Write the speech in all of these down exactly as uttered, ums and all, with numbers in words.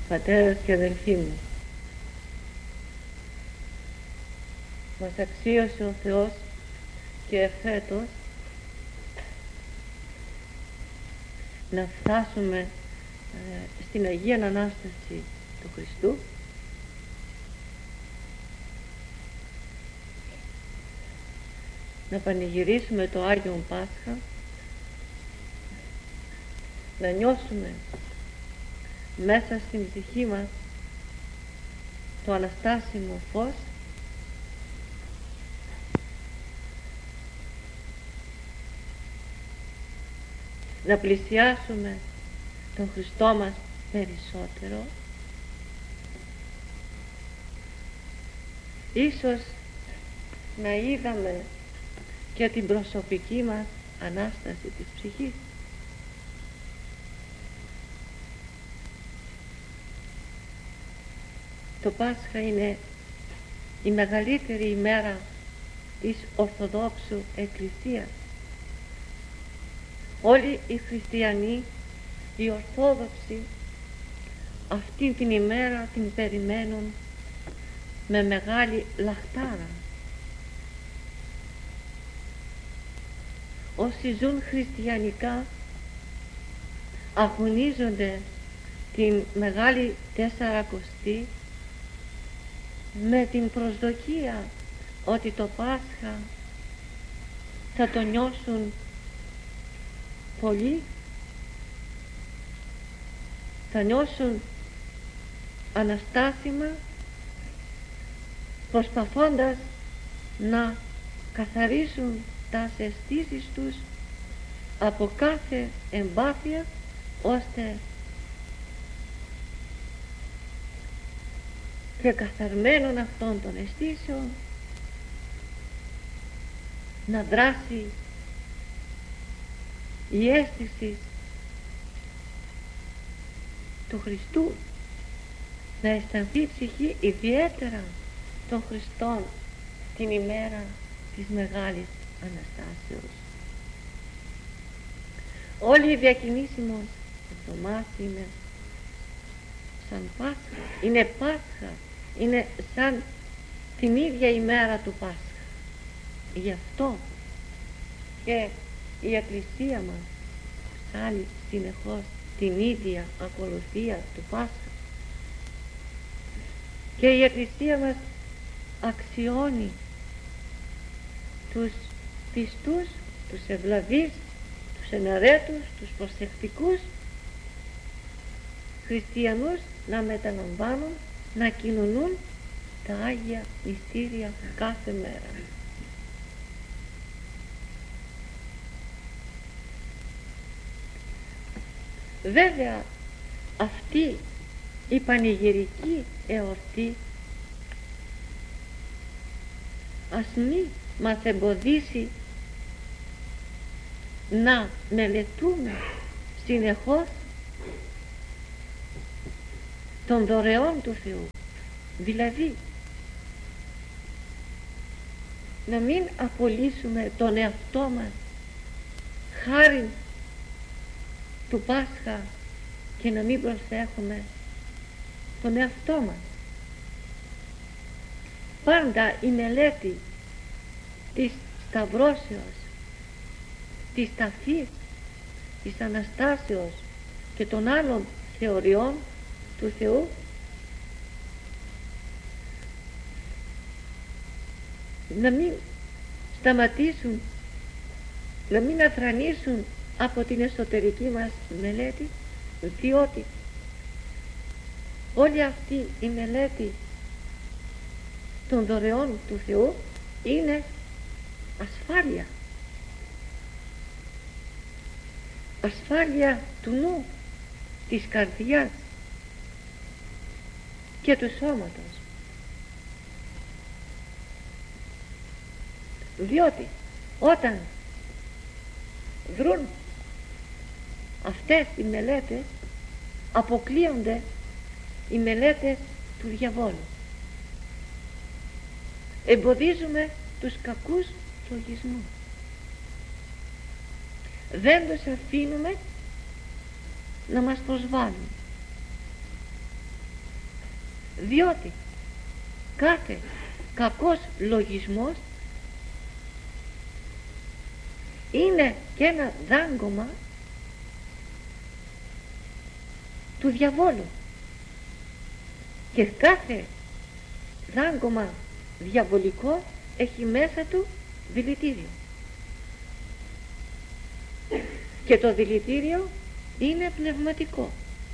πατέρας και αδελφοί μου, μας αξίωσε ο Θεός και εφέτος να φτάσουμε ε, στην Αγία Ανάσταση του Χριστού, να πανηγυρίσουμε το Άγιον Πάσχα, να νιώσουμε μέσα στην ψυχή μας το αναστάσιμο φως, να πλησιάσουμε τον Χριστό μας περισσότερο, ίσως να είδαμε και την προσωπική μας Ανάσταση της ψυχής. Το Πάσχα είναι η μεγαλύτερη ημέρα της Ορθοδόξου Εκκλησίας. Όλοι οι χριστιανοί, οι Ορθόδοξοι, αυτή την ημέρα την περιμένουν με μεγάλη λαχτάρα. Όσοι ζουν χριστιανικά αγωνίζονται την μεγάλη Τεσσαρακοστή με την προσδοκία ότι το Πάσχα θα το νιώσουν πολύ, θα νιώσουν αναστάσιμα, προσπαθώντας να καθαρίσουν τα αισθήσεις τους από κάθε εμπάθεια, ώστε και καθαρμένων αυτών των αισθήσεων να δράσει η αίσθηση του Χριστού, να αισθανθεί η ψυχή ιδιαίτερα των Χριστών την ημέρα της Μεγάλης Αναστάσεως. Όλη η διακινήσιμος εβδομάδα είναι σαν Πάσχα, είναι Πάσχα, είναι σαν την ίδια ημέρα του Πάσχα. Γι' αυτό και η Εκκλησία μας ψάλλει συνεχώς την ίδια ακολουθία του Πάσχα, και η Εκκλησία μας αξιώνει τους πιστούς, τους ευλαβείς, τους εναρέτους, τους προσεκτικούς χριστιανούς να μεταλαμβάνουν, να κοινωνούν τα Άγια μυστήρια κάθε μέρα. Βέβαια αυτή η πανηγυρική εορτή ας μη μας εμποδίσει να μελετούμε συνεχώς των δωρεών του Θεού, δηλαδή να μην απολύσουμε τον εαυτό μας χάρη του Πάσχα και να μην προσέχουμε τον εαυτό μας. Πάντα η μελέτη της σταυρώσεως, της ταφής, της Αναστάσεως και των άλλων θεωριών του Θεού να μην σταματήσουν, να μην αθρανήσουν από την εσωτερική μας μελέτη, διότι όλη αυτή η μελέτη των δωρεών του Θεού είναι ασφάλεια, ασφάλεια του νου, της καρδιάς και του σώματος, διότι όταν βρουν αυτές οι μελέτες αποκλείονται οι μελέτες του διαβόλου. Εμποδίζουμε τους κακούς λογισμούς, δεν τους αφήνουμε να μας προσβάλλουν. διότι κάθε κακός λογισμός είναι και ένα δάγκωμα του διαβόλου, και κάθε δάγκωμα διαβολικό έχει μέσα του δηλητήριο, και το δηλητήριο είναι πνευματικό.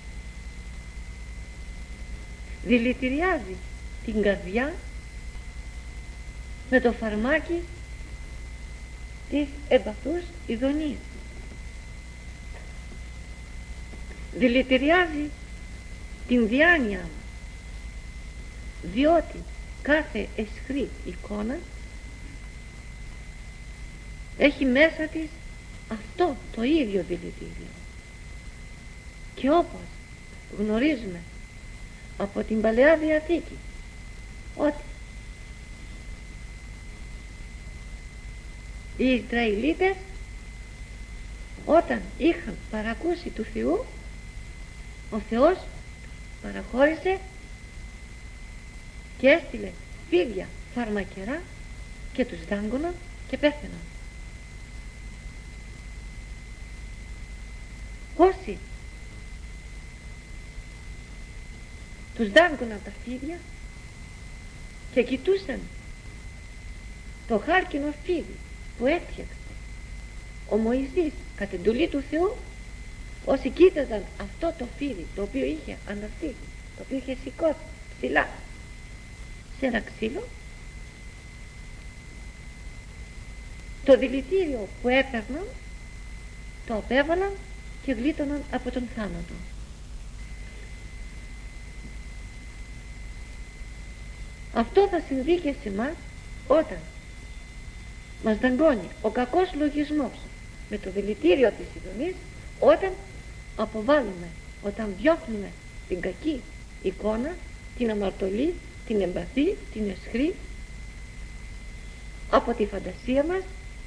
Δηλητηριάζει την καρδιά με το φαρμάκι της εμπαθούς ειδονής. Δηλητηριάζει την διάνοια μας, διότι κάθε αισχρή εικόνα έχει μέσα της αυτό το ίδιο δηλητήριο. Και όπως γνωρίζουμε από την Παλαιά Διαθήκη ότι οι Ισραηλίτες όταν είχαν παρακούσει του Θεού, ο Θεός παραχώρησε και έστειλε φίδια φαρμακερά και τους δάγκωναν και πέθαιναν. Όσοι τους δάγκωναν τα φίδια και κοιτούσαν το χάρκινο φίδι που έφτιαξε ο Μωυσής κατ' εντολή του Θεού, όσοι κοίταζαν αυτό το φίδι το οποίο είχε αναστήσει, το οποίο είχε σηκώσει ψηλά σε ένα ξύλο, το δηλητήριο που έπαιρναν το απέβαλαν και γλίτωναν από τον θάνατο. Αυτό θα συμβεί και σε εμάς όταν μας δαγκώνει ο κακός λογισμός με το δηλητήριο της ειδονής, όταν αποβάλλουμε, όταν διώχνουμε την κακή εικόνα, την αμαρτωλή, την εμπαθή, την αισχρή από τη φαντασία μας,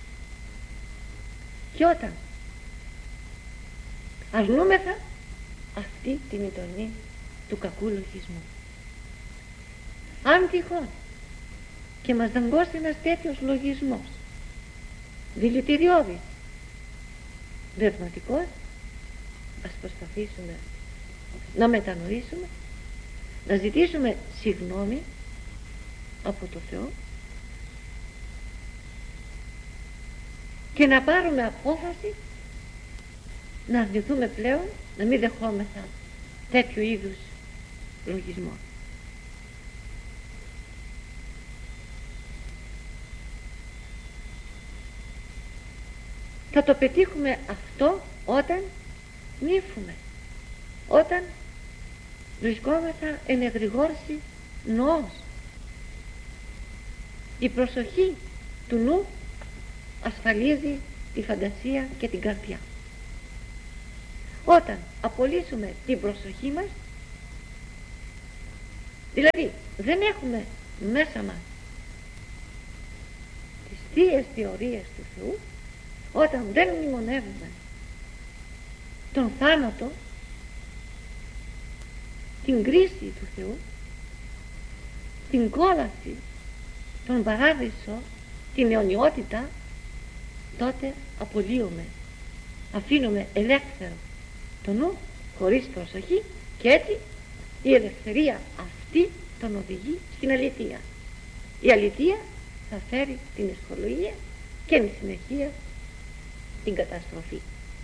και όταν αρνούμεθα αυτή την ειδονή του κακού λογισμού. Αν τυχόν και μας δαγκώσει ένας τέτοιος λογισμός δηλητηριώδης, πνευματικός, ας προσπαθήσουμε να μετανοήσουμε, να ζητήσουμε συγγνώμη από το Θεό και να πάρουμε απόφαση να αρνηθούμε πλέον, να μην δεχόμεθα τέτοιου είδους λογισμό. Θα το πετύχουμε αυτό όταν νύφουμε, όταν βρισκόμεθα εν εγρηγόρση νοός. Η προσοχή του νου ασφαλίζει τη φαντασία και την καρδιά. Όταν απολύσουμε την προσοχή μας, δηλαδή δεν έχουμε μέσα μας τις θείες θεωρίες του Θεού, όταν δεν μνημονεύουμε τον θάνατο, την κρίση του Θεού, την κόλαση, τον παράδεισο, την αιωνιότητα, τότε απολύουμε, αφήνουμε ελεύθερο το νου χωρίς προσοχή, και έτσι η ελευθερία αυτή τον οδηγεί στην αληθεία. Η αληθεία θα φέρει την εσχολογία και εν συνεχεία την καταστροφή.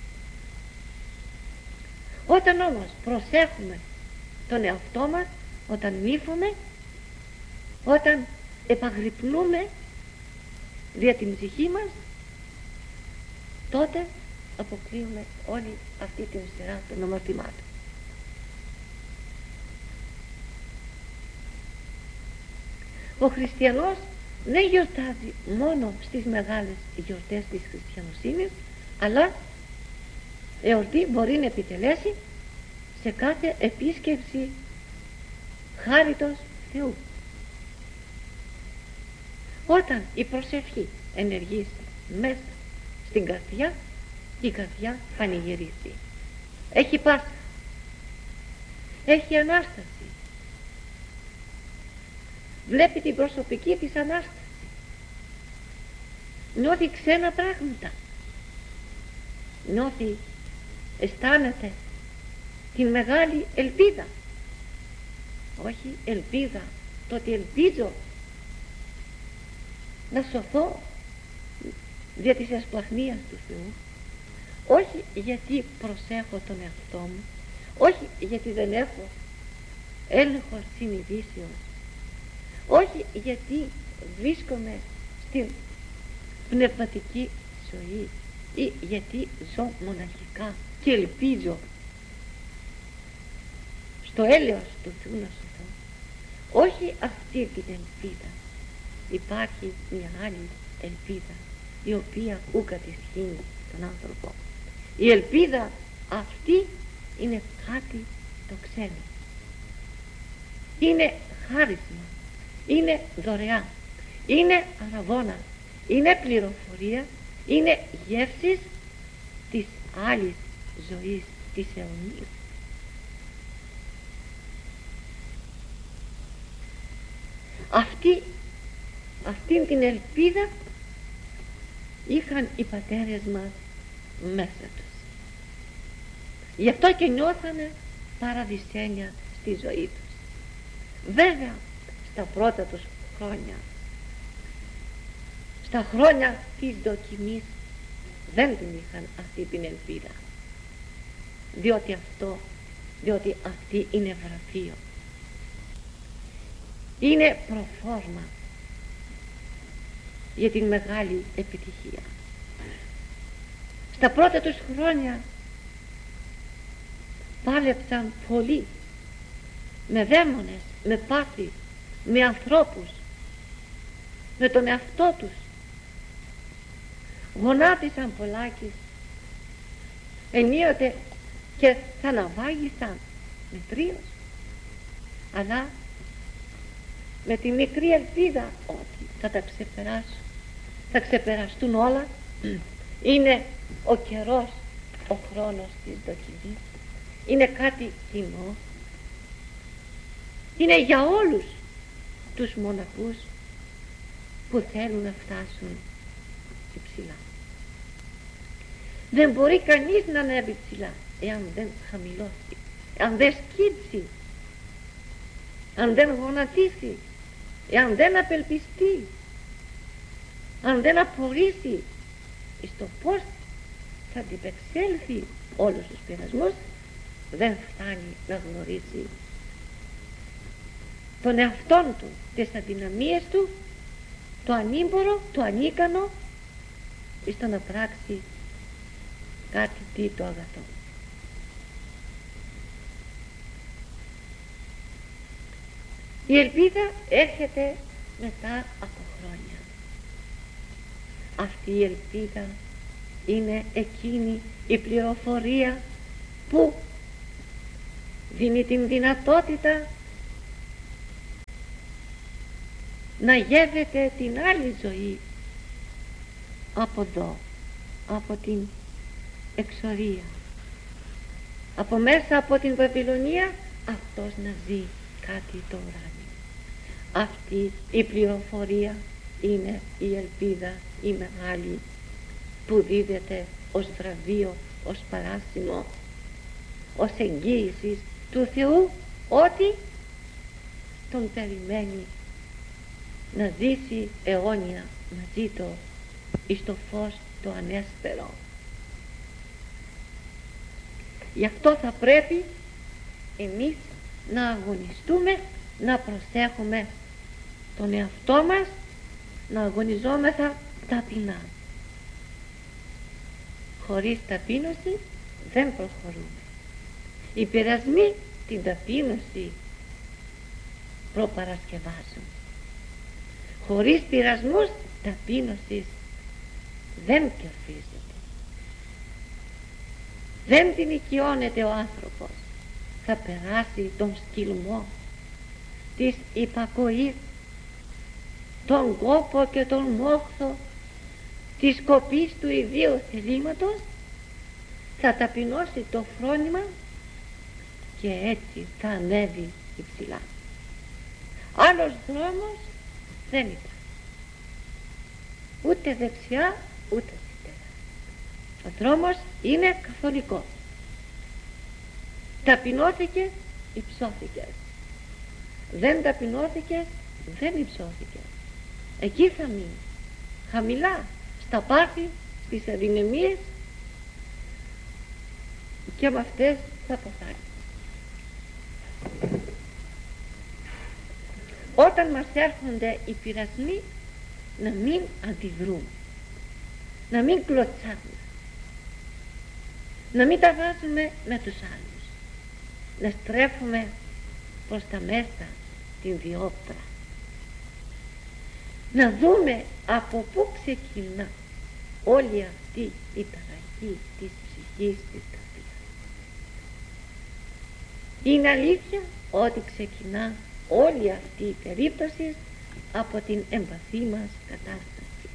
Όταν όμως προσέχουμε τον εαυτό μας, όταν νύφουμε, όταν επαγρυπνούμε δια την ψυχή μας, τότε αποκλείουμε όλη αυτή την σειρά των αμαρτημάτων. Ο χριστιανός δεν γιορτάζει μόνο στις μεγάλες γιορτές της χριστιανοσύνης, αλλά εορτή μπορεί να επιτελέσει σε κάθε επίσκεψη χάριτος Θεού. Όταν η προσευχή ενεργήσει μέσα στην καρδιά, η καρδιά πανηγυρίζει. Έχει Πάσχα, έχει Ανάσταση, βλέπει την προσωπική της Ανάσταση, νιώθει ξένα πράγματα, νιώθει, αισθάνεται την μεγάλη ελπίδα, όχι ελπίδα, το ότι ελπίζω να σωθώ δια της εσπλαχνίας του Θεού, όχι γιατί προσέχω τον εαυτό μου, όχι γιατί δεν έχω έλεγχο συνειδήσεως, όχι γιατί βρίσκομαι στην πνευματική ζωή ή γιατί ζω μοναχικά και ελπίζω στο έλεος του Θεού να σωθώ. Όχι αυτή την ελπίδα. Υπάρχει μια άλλη ελπίδα, η οποία ου κατησχύνει τον άνθρωπο. Η ελπίδα αυτή είναι κάτι το ξένο, είναι χάρισμα, είναι δωρεά, είναι αραβόνα, είναι πληροφορία, είναι γεύσεις της άλλης ζωής, της αιωνίας. Αυτή, αυτήν την ελπίδα είχαν οι πατέρες μας μέσα τους. Γι' αυτό και νιώθανε παραδεισένια στη ζωή τους. Βέβαια στα πρώτα τους χρόνια, στα χρόνια της δοκιμής, δεν την είχαν αυτή την ελπίδα, διότι αυτό διότι αυτή είναι βραφείο, είναι προφόρμα για την μεγάλη επιτυχία. Στα πρώτα τους χρόνια πάλεψαν πολύ με δαίμονες, με πάθη, με ανθρώπους, με τον εαυτό τους. Γονάτισαν πολλάκις, ενίοτε και θα ναυάγησαν με τρίος, αλλά με τη μικρή ελπίδα ότι θα τα ξεπεράσουν, θα ξεπεραστούν όλα. Είναι ο καιρός, ο χρόνος της δοκιμής, είναι κάτι κοινό, είναι για όλους τους μοναχούς που θέλουν να φτάσουν υψηλά. Δεν μπορεί κανείς να ανέβει ψηλά εάν δεν χαμηλώσει, εάν δεν σκύψει, αν δεν γονατίσει, εάν δεν απελπιστεί, αν δεν απορρίσει στο πώς θα αντιπεξέλθει όλους τους πειρασμούς, δεν φτάνει να γνωρίσει τον εαυτόν του, τις αδυναμίες του, το ανήμπορο, το ανίκανο, στο να πράξει κάτι τι το αγαθό. Η ελπίδα έρχεται μετά από χρόνια. Αυτή η ελπίδα είναι εκείνη η πληροφορία που δίνει την δυνατότητα να γεύεται την άλλη ζωή από εδώ, από την εξορία, από μέσα από την Βαβυλωνία, αυτός να ζει κάτι το ουράνιο. Αυτή η πληροφορία είναι η ελπίδα η μεγάλη που δίδεται ως βραβείο, ως παράσημο, ως εγγύηση του Θεού ότι τον περιμένει να ζήσει αιώνια μαζί του εις το φως το ανέσπερο. Γι' αυτό θα πρέπει εμείς να αγωνιστούμε, να προσέχουμε τον εαυτό μας, να αγωνιζόμεθα ταπεινά. Χωρίς ταπείνωση δεν προχωρούμε. Οι πειρασμοί την ταπείνωση προπαρασκευάζουν. Χωρίς πειρασμούς ταπείνωσης δεν κερδίζεται, δεν την οικειώνεται ο άνθρωπος. Θα περάσει τον σκυλμό της υπακοής, τον κόπο και τον μόχθο της κοπής του ιδίου θελήματος, θα ταπεινώσει το φρόνημα και έτσι θα ανέβει υψηλά. Άλλος δρόμος δεν ήταν. Ούτε δεξιά ούτε αριστερά. Ο δρόμος είναι καθολικός. Ταπεινώθηκες, υψώθηκες. Δεν ταπεινώθηκες, δεν υψώθηκες. Εκεί θα μείνεις, χαμηλά, στα πάθη, στις αδυναμίες, και με αυτές θα αποθάνεις. Όταν μας έρχονται οι πειρασμοί, να μην αντιδρούμε, να μην κλωτσάμε, να μην τα βάζουμε με τους άλλους, να στρέφουμε προς τα μέσα την διόπτρα, να δούμε από πού ξεκινά όλη αυτή η ταραχή της ψυχής, της καρδιάς. Είναι αλήθεια ότι ξεκινά όλη αυτή η περίπτωση από την εμπαθή μας κατάσταση.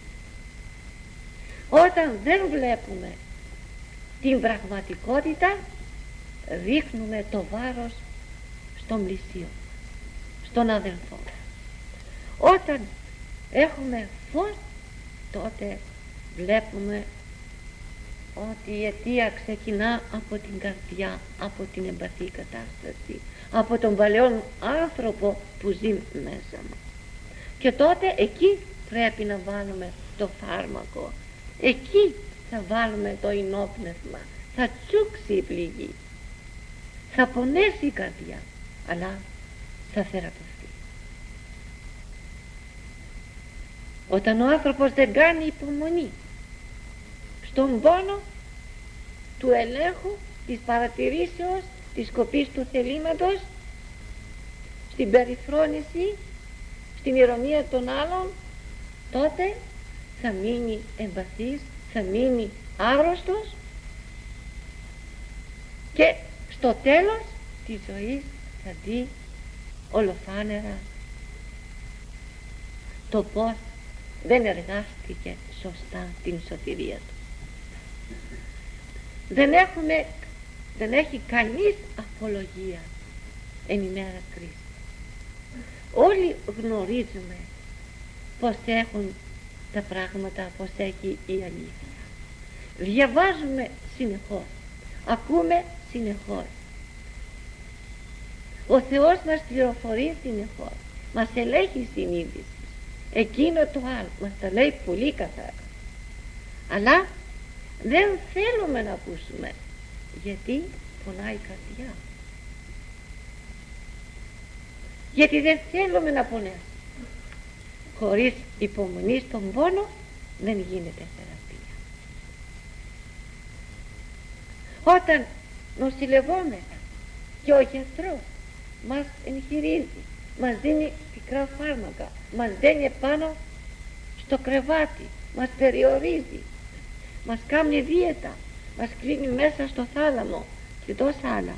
Όταν δεν βλέπουμε την πραγματικότητα, ρίχνουμε το βάρος στον πλησίο, στον αδελφό. Όταν έχουμε φως, τότε βλέπουμε ότι η αιτία ξεκινά από την καρδιά, από την εμπαθή κατάσταση, από τον παλαιόν άνθρωπο που ζει μέσα μας. Και τότε εκεί πρέπει να βάλουμε το φάρμακο, εκεί θα βάλουμε το ενόπνευμα, θα τσούξει η πληγή, θα πονέσει η καρδιά, αλλά θα θεραπευτεί. Όταν ο άνθρωπος δεν κάνει υπομονή στον πόνο του ελέγχου, της παρατηρήσεως, της κοπής του θελήματος, στην περιφρόνηση, στην ηρωνία των άλλων, τότε θα μείνει εμπαθής, θα μείνει άρρωστος και στο τέλος της ζωής θα δει ολοφάνερα το πώς δεν εργάστηκε σωστά την σωτηρία του. Δεν έχουμε, δεν έχει κανείς απολογία εν ημέρα κρίση. Όλοι γνωρίζουμε πως έχουν τα πράγματα, πως έχει η αλήθεια. Διαβάζουμε συνεχώς, ακούμε συνεχώς. Ο Θεός μας πληροφορεί συνεχώς, μας ελέγχει συνείδηση. Εκείνο το άλλο μας τα λέει πολύ καθαρά. Αλλά δεν θέλουμε να ακούσουμε, γιατί πονάει η καρδιά. Γιατί δεν θέλουμε να πονέσουμε. Χωρίς υπομονή στον πόνο δεν γίνεται θεραπεία. Όταν νοσηλευόμεθα και ο γιατρός μας εγχειρίζει, μας δίνει πικρά φάρμακα, μας δένει πάνω στο κρεβάτι, μας περιορίζει, μας κάνει δίαιτα, μας κλείνει μέσα στο θάλαμο και τόσα άλλα.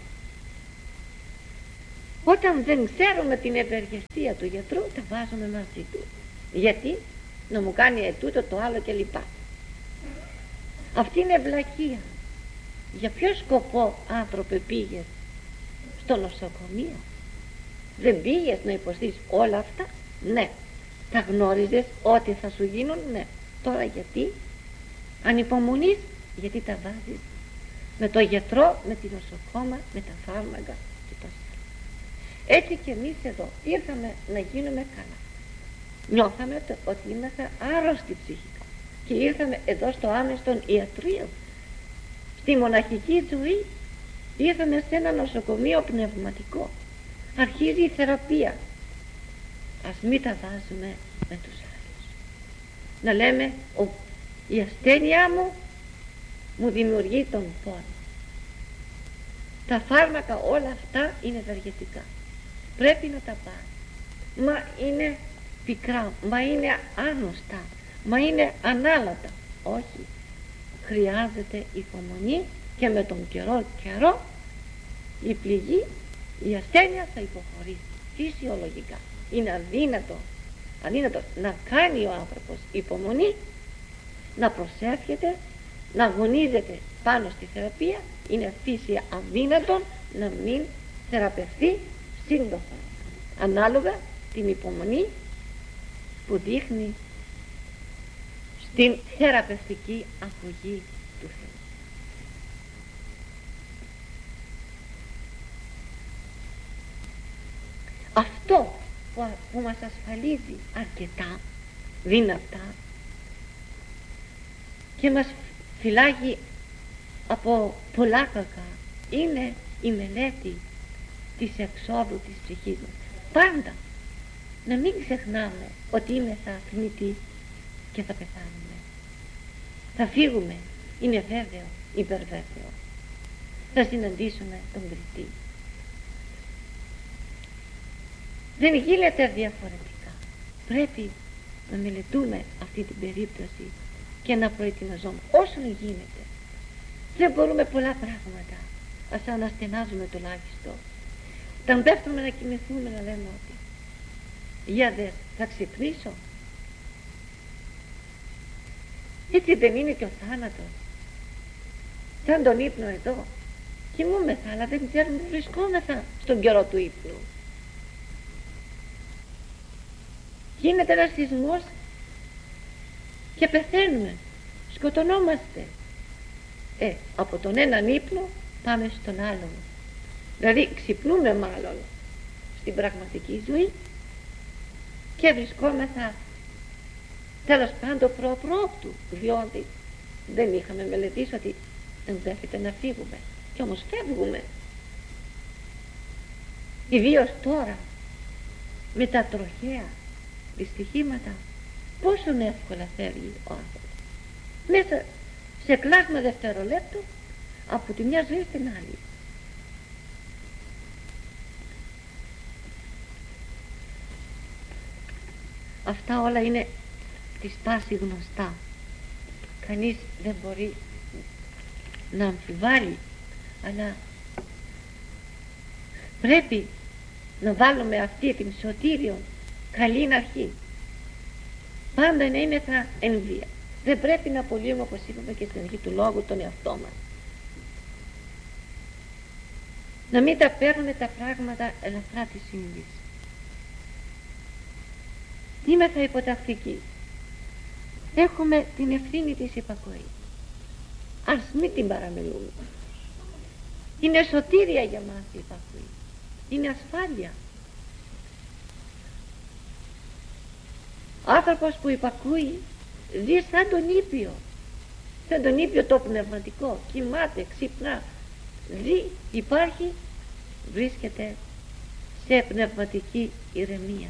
Όταν δεν ξέρουμε την ευεργεσία του γιατρού, τα βάζουμε μαζί του. Γιατί να μου κάνει ετούτο το άλλο και λοιπά. Αυτή είναι ευλακία. Για ποιο σκοπό, άνθρωπε, πήγες στο νοσοκομείο? Δεν πήγες να υποστείς όλα αυτά? Ναι. Τα γνώριζες ότι θα σου γίνουν? Ναι. Τώρα γιατί ανυπομονείς? Γιατί τα βάζεις με το γιατρό, με την νοσοκόμα, με τα φάρμακα και τόσα. Έτσι και εμείς εδώ ήρθαμε να γίνουμε καλά. Νιώθαμε ότι είμαστε άρρωστοι ψυχικά και ήρθαμε εδώ στο άμεστον ιατρείο. Στη μοναχική ζωή ήρθαμε σε ένα νοσοκομείο πνευματικό. Αρχίζει η θεραπεία. Ας μην τα βάζουμε με τους άλλους. Να λέμε, ο, η ασθένειά μου μου δημιουργεί τον πόνο. Τα φάρμακα όλα αυτά είναι ευεργετικά. Πρέπει να τα πάρει. Μα είναι πικρά, μα είναι άγνωστα, μα είναι ανάλατα. Όχι. Χρειάζεται υπομονή και με τον καιρό καιρό η πληγή, η ασθένεια θα υποχωρήσει φυσιολογικά. Είναι αδύνατο, αδύνατο να κάνει ο άνθρωπος υπομονή, να προσεύχεται, να αγωνίζεται πάνω στη θεραπεία. Είναι φύση αδύνατον να μην θεραπευθεί σύντομα. ανάλογα την υπομονή που δείχνει στην θεραπευτική αγωγή του Θεού. Αυτό που, που μας ασφαλίζει αρκετά, δυνατά και μας φυλάγει από πολλά κακά είναι η μελέτη της εξόδου της ψυχής μας. Πάντα να μην ξεχνάμε ότι είμεθα θνητοί και θα πεθάνουμε. Θα φύγουμε, είναι βέβαιο, υπερββέβαιο. Θα συναντήσουμε τον Χριστή. Δεν γίνεται διαφορετικά. Πρέπει να μελετούμε αυτή την περίπτωση και να προετοιμαζόμαστε όσο γίνεται. Δεν μπορούμε πολλά πράγματα. Ας αναστενάζουμε τουλάχιστον. Όταν πέφτουμε να κοιμηθούμε να λέμε ότι για δες, θα ξυπνήσω. Έτσι δεν είναι και ο θάνατος? Σαν τον ύπνο εδώ. Κοιμούμεθα, αλλά δεν ξέρουμε που βρισκόμεθα στον καιρό του ύπνου. Γίνεται ένας σεισμός και πεθαίνουμε, σκοτωνόμαστε. Ε, από τον έναν ύπνο πάμε στον άλλον. Δηλαδή ξυπνούμε μάλλον στην πραγματική ζωή και βρισκόμεθα τέλος πάντων προπρόπτου, διότι δεν είχαμε μελετήσει ότι ενδέχεται να φύγουμε, και όμως φεύγουμε. Ιδίως τώρα με τα τροχαία δυστυχήματα, πόσο εύκολα φεύγει ο άνθρωπος μέσα σε κλάσμα δευτερολέπτου από τη μια ζωή στην άλλη. Αυτά όλα είναι της πάση γνωστά, κανείς δεν μπορεί να αμφιβάλλει, αλλά πρέπει να βάλουμε αυτή την σωτήριον καλή αρχή. Πάντα να είναι θα εν βία. Δεν πρέπει να απολύουμε, όπως είπαμε και στην αρχή του λόγου, τον εαυτό μας. Να μην τα παίρνουμε τα πράγματα ελαφρά της συνείδησης. Είμαι θα υποτακτική. Έχουμε την ευθύνη της υπακοής. Ας μην την παραμελούμε. Είναι σωτήρια για μας η υπακοή. Είναι ασφάλεια. Άνθρωπος που υπακούει ζει σαν τον ήπιο, σαν τον ήπιο το πνευματικό. Κοιμάται, ξυπνά, ζει, υπάρχει, βρίσκεται σε πνευματική ηρεμία.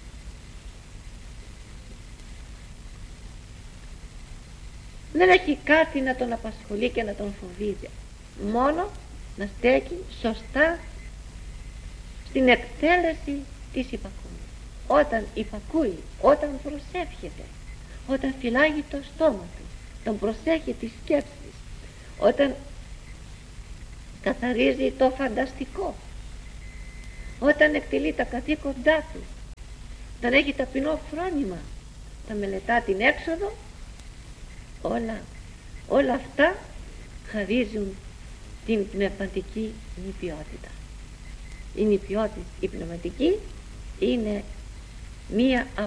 Δεν έχει κάτι να τον απασχολεί και να τον φοβίζει, μόνο να στέκει σωστά στην εκτέλεση της υπακοής. Όταν υπακούει, όταν προσεύχεται, όταν φυλάγει το στόμα του, τον προσέχει τις σκέψεις, όταν καθαρίζει το φανταστικό, όταν εκτελεί τα καθήκοντά του, όταν έχει ταπεινό φρόνημα, όταν μελετά την έξοδο, όλα, όλα αυτά χαρίζουν την πνευματική νηπιότητα. Η νηπιότητα, η πνευματική, είναι μία